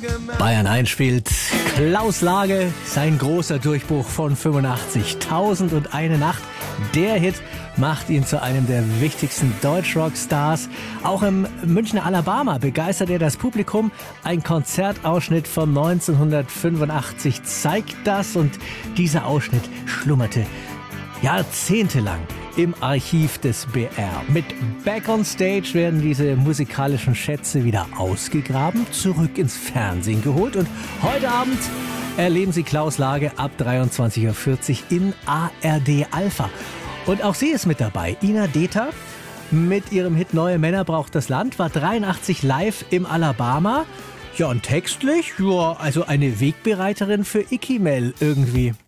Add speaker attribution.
Speaker 1: Bayern 1 spielt Klaus Lage, sein großer Durchbruch von 85, 1001 Nacht. Der Hit macht ihn zu einem der wichtigsten Deutschrock-Stars. Auch im Münchner Alabama begeistert er das Publikum. Ein Konzertausschnitt von 1985 zeigt das, und dieser Ausschnitt schlummerte jahrzehntelang im Archiv des BR. Mit Back on Stage werden diese musikalischen Schätze wieder ausgegraben, zurück ins Fernsehen geholt, und heute Abend erleben Sie Klaus Lage ab 23:40 Uhr in ARD Alpha. Und auch sie ist mit dabei. Ina Dether mit ihrem Hit Neue Männer braucht das Land war 83 live im Alabama. Ja, und textlich, ja, also eine Wegbereiterin für Icky Mel irgendwie.